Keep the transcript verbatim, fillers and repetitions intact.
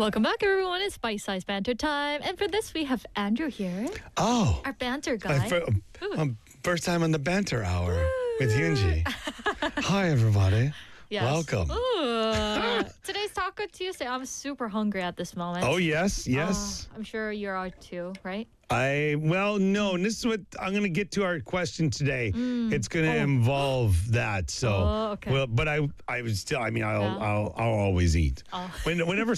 Welcome back, everyone. It's Bite Size Banter time. And for this, we have Andrew here, Oh, our banter my guy. fir- Ooh. um, first time on the banter hour with Woo. Yunji. Hi, everybody. Yes. Welcome. Ooh. Today's Taco Tuesday. I'm super hungry at this moment. Oh, yes, yes. Uh, I'm sure you are too, right? I, well, no, and this is what I'm going to get to our question today. Mm. It's going to Oh. involve that. So, Oh, okay. well, but I, I would still, I mean, I'll, Yeah. I'll, I'll always eat. Oh. When, whenever